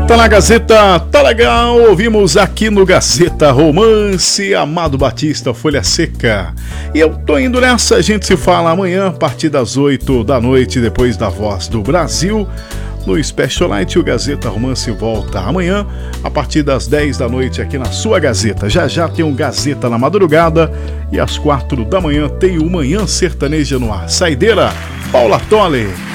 Tá na Gazeta, tá legal, ouvimos aqui no Gazeta Romance, Amado Batista, Folha Seca. E eu tô indo nessa, a gente se fala amanhã, a partir das 8 da noite, depois da Voz do Brasil. No Specialite, o Gazeta Romance volta amanhã, a partir das 10 da noite aqui na sua Gazeta. Já já tem um Gazeta na madrugada e às 4 da manhã tem o Manhã Sertaneja no ar. Saideira, Paula Tolle.